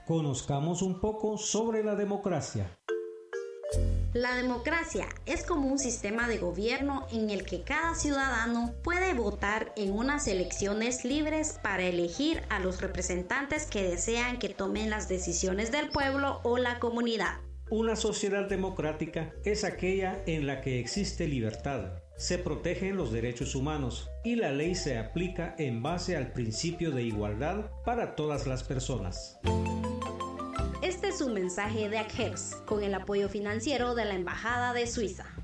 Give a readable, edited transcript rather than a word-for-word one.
Conozcamos un poco sobre la democracia. La democracia es como un sistema de gobierno en el que cada ciudadano puede votar en unas elecciones libres para elegir a los representantes que desean que tomen las decisiones del pueblo o la comunidad. Una sociedad democrática es aquella en la que existe libertad, se protegen los derechos humanos y la ley se aplica en base al principio de igualdad para todas las personas. Este es un mensaje de ACHEPS, con el apoyo financiero de la Embajada de Suiza.